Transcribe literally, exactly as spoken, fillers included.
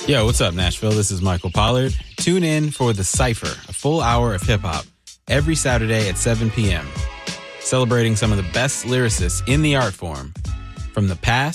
Yo, what's up, Nashville? This is Michael Pollard. Tune in for The Cypher, a full hour of hip-hop, every Saturday at seven p.m., celebrating some of the best lyricists in the art form, from the past